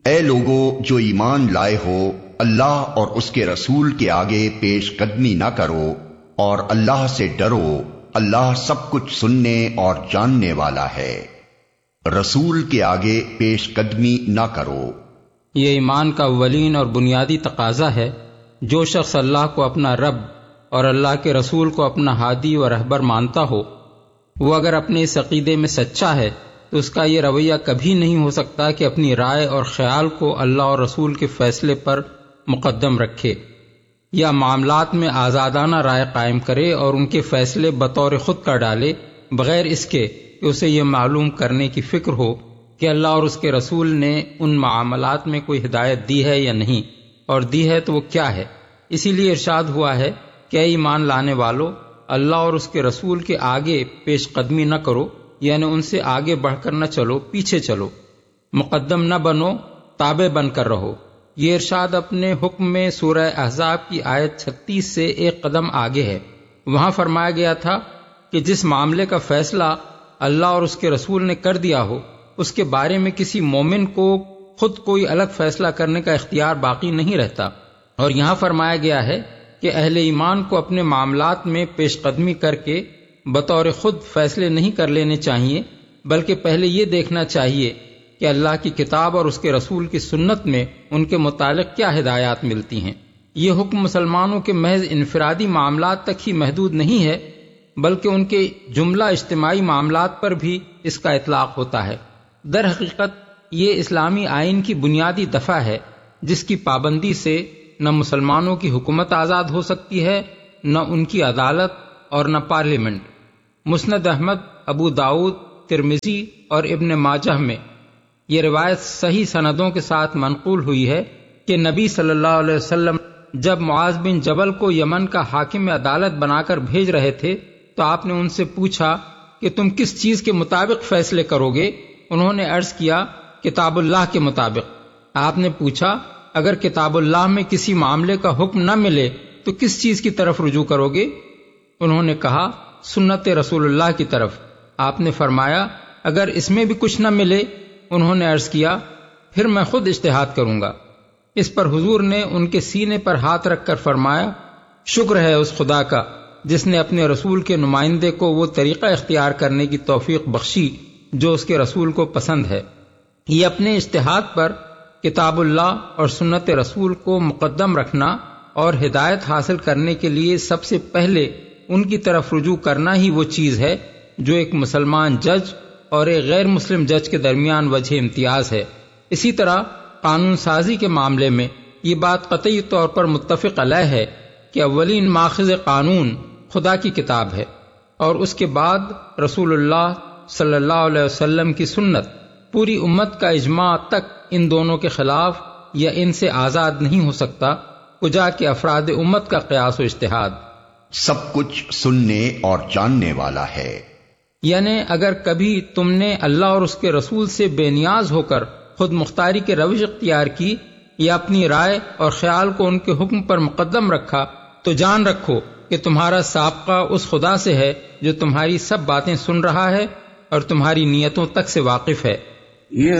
اے لوگو جو ایمان لائے ہو، اللہ اور اس کے رسول کے آگے پیش قدمی نہ کرو اور اللہ سے ڈرو، اللہ سب کچھ سننے اور جاننے والا ہے۔ رسول کے آگے پیش قدمی نہ کرو۔ یہ ایمان کا اولین اور بنیادی تقاضا ہے۔ جو شخص اللہ کو اپنا رب اور اللہ کے رسول کو اپنا ہادی و رہبر مانتا ہو، وہ اگر اپنے اس عقیدے میں سچا ہے تو اس کا یہ رویہ کبھی نہیں ہو سکتا کہ اپنی رائے اور خیال کو اللہ اور رسول کے فیصلے پر مقدم رکھے یا معاملات میں آزادانہ رائے قائم کرے اور ان کے فیصلے بطور خود کر ڈالے، بغیر اس کے کہ اسے یہ معلوم کرنے کی فکر ہو کہ اللہ اور اس کے رسول نے ان معاملات میں کوئی ہدایت دی ہے یا نہیں، اور دی ہے تو وہ کیا ہے۔ اسی لیے ارشاد ہوا ہے کہ اے ایمان لانے والو، اللہ اور اس کے رسول کے آگے پیش قدمی نہ کرو، یعنی ان سے آگے بڑھ کر نہ چلو، پیچھے چلو، مقدم نہ بنو، تابع بن کر رہو۔ یہ ارشاد اپنے حکم میں سورہ احزاب کی آیت 36 سے ایک قدم آگے ہے۔ وہاں فرمایا گیا تھا کہ جس معاملے کا فیصلہ اللہ اور اس کے رسول نے کر دیا ہو، اس کے بارے میں کسی مومن کو خود کوئی الگ فیصلہ کرنے کا اختیار باقی نہیں رہتا۔ اور یہاں فرمایا گیا ہے کہ اہل ایمان کو اپنے معاملات میں پیش قدمی کر کے بطور خود فیصلے نہیں کر لینے چاہیے، بلکہ پہلے یہ دیکھنا چاہیے کہ اللہ کی کتاب اور اس کے رسول کی سنت میں ان کے متعلق کیا ہدایات ملتی ہیں۔ یہ حکم مسلمانوں کے محض انفرادی معاملات تک ہی محدود نہیں ہے، بلکہ ان کے جملہ اجتماعی معاملات پر بھی اس کا اطلاق ہوتا ہے۔ در حقیقت یہ اسلامی آئین کی بنیادی دفعہ ہے، جس کی پابندی سے نہ مسلمانوں کی حکومت آزاد ہو سکتی ہے، نہ ان کی عدالت اور نہ پارلیمنٹ۔ مسند احمد، ابو داؤد، ترمذی اور ابن ماجہ میں یہ روایت صحیح سندوں کے ساتھ منقول ہوئی ہے کہ نبی صلی اللہ علیہ وسلم جب معاذ بن جبل کو یمن کا حاکم عدالت بنا کر بھیج رہے تھے تو آپ نے ان سے پوچھا کہ تم کس چیز کے مطابق فیصلے کرو گے؟ انہوں نے عرض کیا، کتاب اللہ کے مطابق۔ آپ نے پوچھا، اگر کتاب اللہ میں کسی معاملے کا حکم نہ ملے تو کس چیز کی طرف رجوع کرو گے؟ انہوں نے کہا، سنت رسول اللہ کی طرف۔ آپ نے فرمایا، اگر اس میں بھی کچھ نہ ملے؟ انہوں نے عرض کیا، پھر میں خود اجتہاد کروں گا۔ اس پر حضور نے ان کے سینے پر ہاتھ رکھ کر فرمایا، شکر ہے اس خدا کا جس نے اپنے رسول کے نمائندے کو وہ طریقہ اختیار کرنے کی توفیق بخشی جو اس کے رسول کو پسند ہے۔ یہ اپنے اجتہاد پر کتاب اللہ اور سنت رسول کو مقدم رکھنا اور ہدایت حاصل کرنے کے لیے سب سے پہلے ان کی طرف رجوع کرنا ہی وہ چیز ہے جو ایک مسلمان جج اور ایک غیر مسلم جج کے درمیان وجہ امتیاز ہے۔ اسی طرح قانون سازی کے معاملے میں یہ بات قطعی طور پر متفق علیہ ہے کہ اولین ماخذ قانون خدا کی کتاب ہے، اور اس کے بعد رسول اللہ صلی اللہ علیہ وسلم کی سنت۔ پوری امت کا اجماع تک ان دونوں کے خلاف یا ان سے آزاد نہیں ہو سکتا، کجا کہ افراد امت کا قیاس و اجتہاد سب کچھ سننے اور جاننے والا ہے۔ یعنی اگر کبھی تم نے اللہ اور اس کے رسول سے بے نیاز ہو کر خود مختاری کے روش اختیار کی یا اپنی رائے اور خیال کو ان کے حکم پر مقدم رکھا تو جان رکھو کہ تمہارا سابقہ اس خدا سے ہے جو تمہاری سب باتیں سن رہا ہے اور تمہاری نیتوں تک سے واقف ہے۔